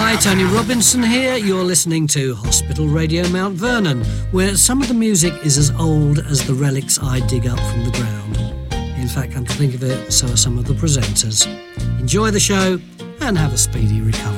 Hi, Tony Robinson here. You're listening to Hospital Radio Mount Vernon, where some of the music is as old as the relics I dig up from the ground. In fact, come to think of it, so are some of the presenters. Enjoy the show and have a speedy recovery.